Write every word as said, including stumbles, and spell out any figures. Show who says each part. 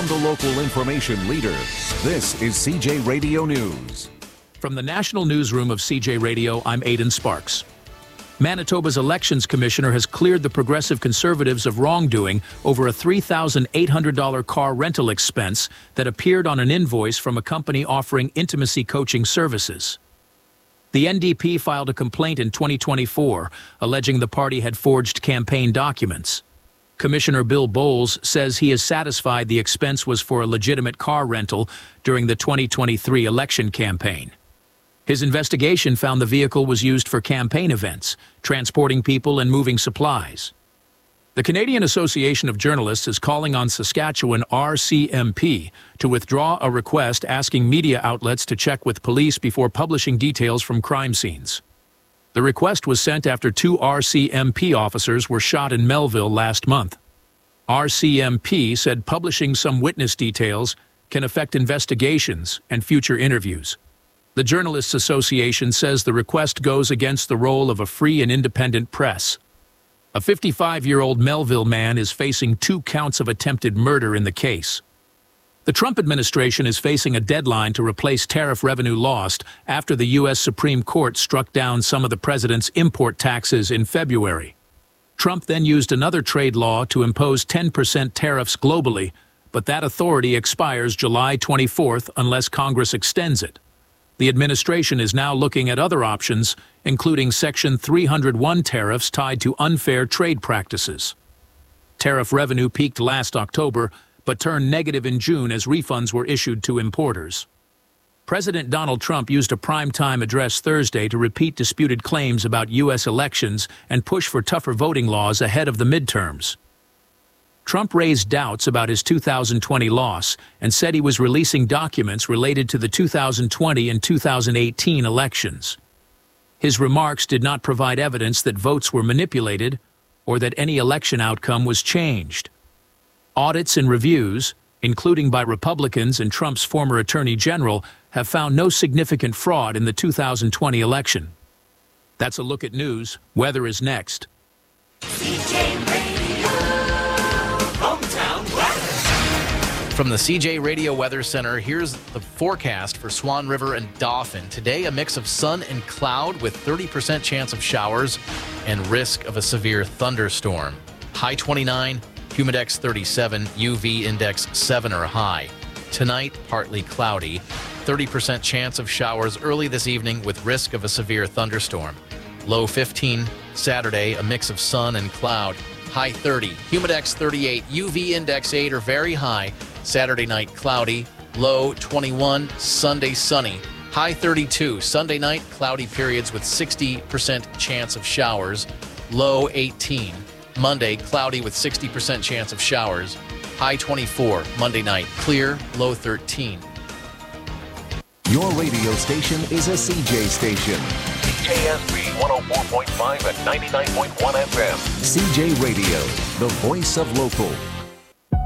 Speaker 1: from the local information leader. This is C J Radio News.
Speaker 2: From the National Newsroom of C J Radio, I'm Aidan Sparks. Manitoba's Elections Commissioner has cleared the Progressive Conservatives of wrongdoing over a three thousand eight hundred dollars car rental expense that appeared on an invoice from a company offering intimacy coaching services. The N D P filed a complaint in twenty twenty-four, alleging the party had forged campaign documents. Commissioner Bill Bowles says he is satisfied the expense was for a legitimate car rental during the twenty twenty-three election campaign. His investigation found the vehicle was used for campaign events, transporting people and moving supplies. The Canadian Association of Journalists is calling on Saskatchewan R C M P to withdraw a request asking media outlets to check with police before publishing details from crime scenes. The request was sent after two R C M P officers were shot in Melville last month. R C M P said publishing some witness details can affect investigations and future interviews. The Journalists Association says the request goes against the role of a free and independent press. A fifty-five-year-old Melville man is facing two counts of attempted murder in the case. The Trump administration is facing a deadline to replace tariff revenue lost after the U S Supreme Court struck down some of the president's import taxes in February. Trump then used another trade law to impose ten percent tariffs globally, but that authority expires July twenty-fourth unless Congress extends it. The administration is now looking at other options, including Section three oh one tariffs tied to unfair trade practices. Tariff revenue peaked last October, but turned negative in June as refunds were issued to importers. President Donald Trump used a primetime address Thursday to repeat disputed claims about U S elections and push for tougher voting laws ahead of the midterms. Trump raised doubts about his two thousand twenty loss and said he was releasing documents related to the two thousand twenty and two thousand eighteen elections. His remarks did not provide evidence that votes were manipulated or that any election outcome was changed. Audits and reviews, including by Republicans and Trump's former Attorney General, have found no significant fraud in the two thousand twenty election. That's a look at news. Weather is next.
Speaker 3: C J Radio, hometown weather.
Speaker 4: From the C J Radio Weather Center, here's the forecast for Swan River and Dauphin. Today, a mix of sun and cloud with thirty percent chance of showers and risk of a severe thunderstorm. High twenty-nine, Humidex thirty-seven, U V index seven or high. Tonight, partly cloudy. thirty percent chance of showers early this evening with risk of a severe thunderstorm. Low fifteen. Saturday, a mix of sun and cloud. High thirty. Humidex thirty-eight, U V index eight or very high. Saturday night, cloudy. Low twenty-one. Sunday, sunny. High thirty-two. Sunday night, cloudy periods with sixty percent chance of showers. Low eighteen. Monday, cloudy with sixty percent chance of showers. High twenty-four. Monday night, clear. Low thirteen.
Speaker 1: Your radio station is a C J station.
Speaker 5: K S B one oh four point five and ninety-nine point one F M.
Speaker 1: C J Radio, the voice of local.